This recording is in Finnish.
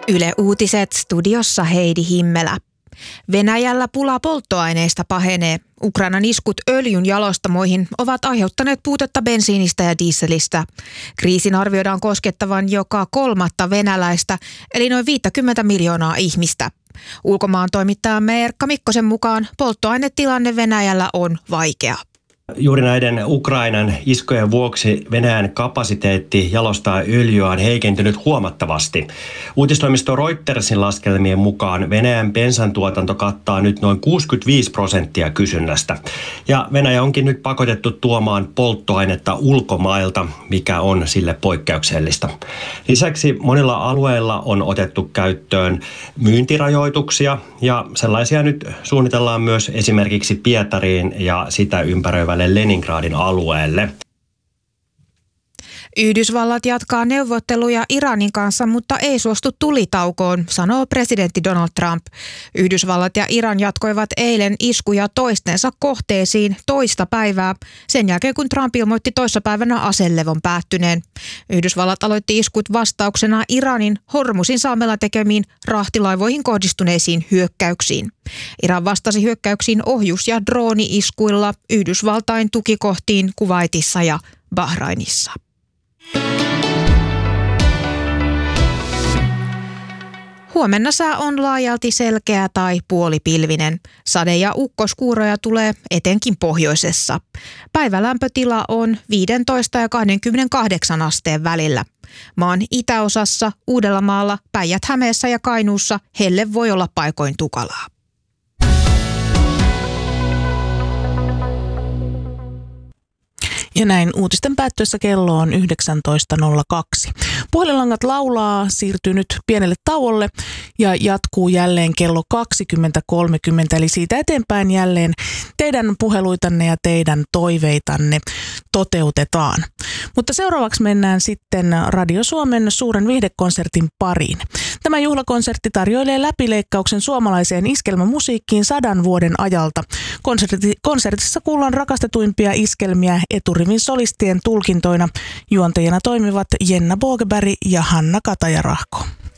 Yle Uutiset, studiossa Heidi Himmelä. Venäjällä pula polttoaineista pahenee. Ukrainan iskut öljyn jalostamoihin ovat aiheuttaneet puutetta bensiinistä ja dieselistä. Kriisin arvioidaan koskettavan joka kolmatta venäläistä, eli noin 50 miljoonaa ihmistä. Ulkomaan toimittajamme Erkka Mikkosen mukaan polttoainetilanne Venäjällä on vaikea. Juuri näiden Ukrainan iskujen vuoksi Venäjän kapasiteetti jalostaa öljyä on heikentynyt huomattavasti. Uutistoimisto Reutersin laskelmien mukaan Venäjän bensan tuotanto kattaa nyt noin 65% kysynnästä. Ja Venäjä onkin nyt pakotettu tuomaan polttoainetta ulkomailta, mikä on sille poikkeuksellista. Lisäksi monilla alueilla on otettu käyttöön myyntirajoituksia ja sellaisia nyt suunnitellaan myös esimerkiksi Pietariin ja sitä ympäröivälle Leningradin alueelle. Yhdysvallat jatkaa neuvotteluja Iranin kanssa, mutta ei suostu tulitaukoon, sanoo presidentti Donald Trump. Yhdysvallat ja Iran jatkoivat eilen iskuja toistensa kohteisiin toista päivää, sen jälkeen kun Trump ilmoitti toissapäivänä aselevon päättyneen. Yhdysvallat aloitti iskut vastauksena Iranin Hormuzin salmella tekemiin rahtilaivoihin kohdistuneisiin hyökkäyksiin. Iran vastasi hyökkäyksiin ohjus- ja drooni-iskuilla Yhdysvaltain tukikohtiin Kuwaitissa ja Bahrainissa. Huomenna sää on laajalti selkeä tai puolipilvinen. Sade- ja ukkoskuuroja tulee etenkin pohjoisessa. Päivälämpötila on 15 ja 28 asteen välillä. Maan itäosassa, Uudellamaalla, Päijät-Hämeessä ja Kainuussa helle voi olla paikoin tukalaa. Ja näin uutisten päättyessä kello on 19.02. Puhelinlangat laulaa, siirtyy nyt pienelle tauolle ja jatkuu jälleen kello 20.30. Eli siitä eteenpäin jälleen teidän puheluitanne ja teidän toiveitanne toteutetaan. Mutta seuraavaksi mennään sitten Radio Suomen suuren viihdekonsertin pariin. Tämä juhlakonsertti tarjoilee läpileikkauksen suomalaiseen iskelmämusiikkiin 100 vuoden ajalta. Konsertissa kuullaan rakastetuimpia iskelmiä eturivin solistien tulkintoina. Juontajina toimivat Jenna Bogeberg ja Hanna Kataja-Rahko.